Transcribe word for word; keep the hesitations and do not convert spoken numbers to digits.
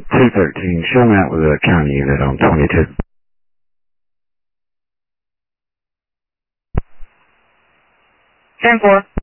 two thirteen, show me out with a county unit on twenty-two. ten four.